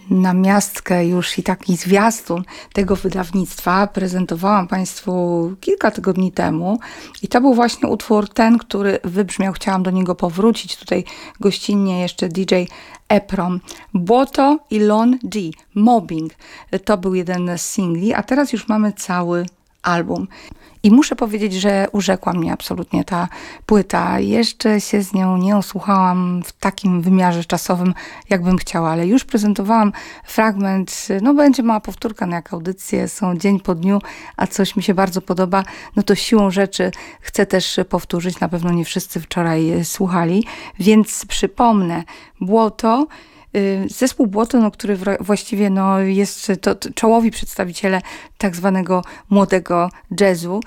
namiastkę już i taki zwiastun tego wydawnictwa prezentowałam Państwu kilka tygodni temu i to był właśnie utwór ten, który wybrzmiał. Chciałam do niego powrócić. Tutaj gościnnie jeszcze DJ Eprom. Błoto i Lon D. Mobbing. To był jeden z singli, a teraz już mamy cały album. I muszę powiedzieć, że urzekła mnie absolutnie ta płyta. Jeszcze się z nią nie osłuchałam w takim wymiarze czasowym, jakbym chciała, ale już prezentowałam fragment. No będzie mała powtórka, no jak audycje są dzień po dniu, a coś mi się bardzo podoba, no to siłą rzeczy chcę też powtórzyć. Na pewno nie wszyscy wczoraj słuchali, więc przypomnę. Błoto. Zespół Błoto, no, który właściwie jest to czołowi przedstawiciele tak zwanego młodego jazzu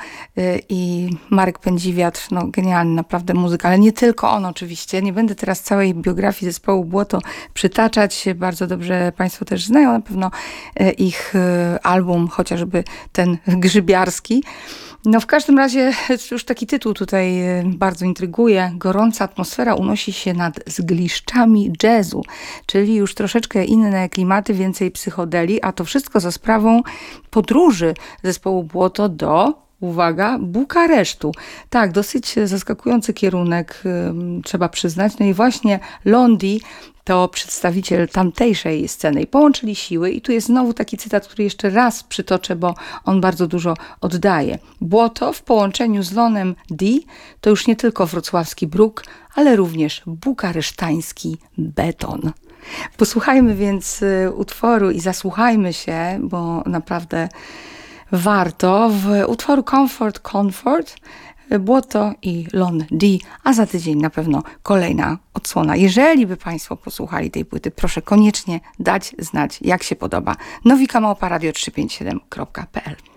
i Marek Pędziwiatr, genialny naprawdę muzyk, ale nie tylko on oczywiście. Nie będę teraz całej biografii zespołu Błoto przytaczać. Bardzo dobrze Państwo też znają na pewno ich album, chociażby ten grzybiarski. No w każdym razie już taki tytuł tutaj bardzo intryguje. Gorąca atmosfera unosi się nad zgliszczami jazzu, czyli już troszeczkę inne klimaty, więcej psychodeli, a to wszystko za sprawą podróży zespołu Błoto do, uwaga, Bukaresztu. Tak, dosyć zaskakujący kierunek, trzeba przyznać. No i właśnie Lon D to przedstawiciel tamtejszej sceny i połączyli siły i tu jest znowu taki cytat, który jeszcze raz przytoczę, bo on bardzo dużo oddaje. Błoto w połączeniu z Lonem D to już nie tylko wrocławski bruk, ale również bukaresztański beton. Posłuchajmy więc utworu i zasłuchajmy się, bo naprawdę warto, w utworu Comfort, Błoto i Lon D, a za tydzień na pewno kolejna odsłona. Jeżeli by Państwo posłuchali tej płyty, proszę koniecznie dać znać, jak się podoba. nowika@radio357.pl